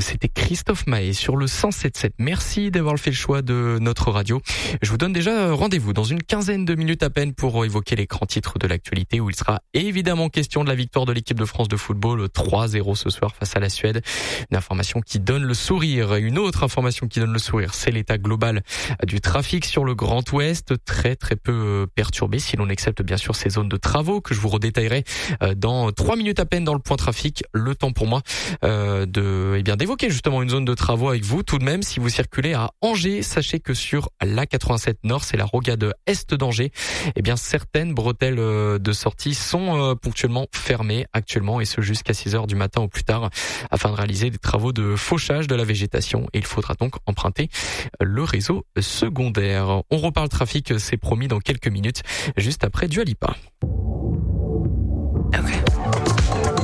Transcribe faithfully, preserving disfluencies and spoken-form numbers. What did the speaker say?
c'était Christophe Mahé sur le cent sept sept. Merci d'avoir fait le choix de notre radio. Je vous donne déjà rendez-vous dans une quinzaine de minutes à peine pour évoquer les grands titres de l'actualité où il sera évidemment question de la victoire de l'équipe de France de football trois zéro ce soir face à la Suède. Une information qui donne le sourire. Une autre information qui donne le sourire, c'est l'état global du trafic sur le Grand Ouest, très très peu perturbé si l'on accepte bien sûr ces zones de travaux que je vous redétaillerai dans trois minutes à peine dans le point trafic. Le temps pour moi euh, de eh bien d'évoquer justement une zone de travaux avec vous. Tout de même, si vous circulez à Angers, sachez que sur l'A quatre-vingt-sept Nord, c'est la rocade Est d'Angers, eh bien certaines bretelles de sortie sont euh, ponctuellement fermées actuellement et ce jusqu'à six heures du matin au plus tard afin de réaliser des travaux de fauchage de la végétation et il faudra donc emprunter le réseau secondaire. On reparle trafic, c'est promis dans quelques minutes juste après Dua Lipa.